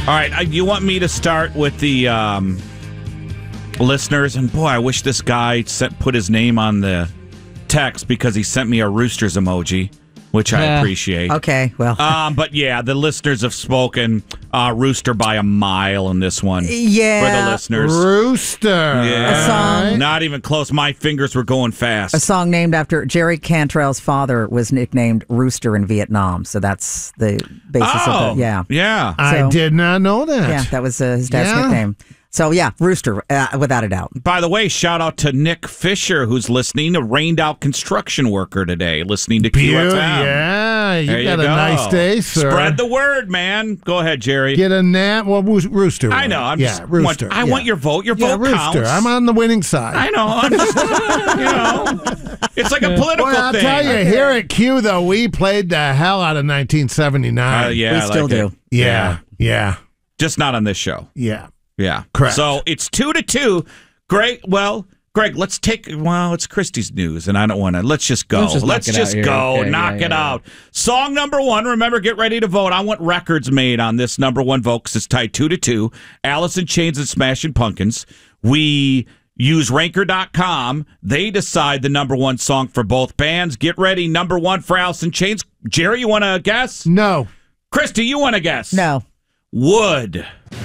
All right, you want me to start with the listeners? And boy, I wish this guy put his name on the text because he sent me a roosters emoji, which I appreciate. Okay, well. But yeah, the listeners have spoken rooster by a mile in this one. Yeah. For the listeners. Rooster. Yeah. A song. Not even close. My fingers were going fast. A song named after Jerry Cantrell's father was nicknamed Rooster in Vietnam. So that's the basis of the, yeah. Yeah. I did not know that. Yeah, that was his dad's nickname. So, yeah, Rooster, without a doubt. By the way, shout out to Nick Fisher, who's listening, a rained-out construction worker today, listening to QFM. Yeah, you There got you a go. nice day, sir. Spread the word, man. Go ahead, Jerry. Get a nap. Well, rooster. I know. I'm just rooster. I want your vote. Your vote rooster. counts. I'm on the winning side. I know. I'm just, it's like a political Well, I'll thing. tell you, here at Q, though, we played the hell out of 1979. Yeah, We I still like do. it. Yeah. Just not on this show. Yeah. Yeah. Correct. So it's 2-2. Greg, let's take, it's Christie's news, and I don't want to. Let's just go. Let's just knock it out here. Okay, knock it out. Song number one. Remember, get ready to vote. I want records made on this number one vote because it's tied 2-2. Alice in Chains and Smashing Pumpkins. We use Ranker.com. They decide the number one song for both bands. Get ready. Number one for Alice in Chains. Jerry, you want to guess? No. Christy, you want to guess? No. Wood.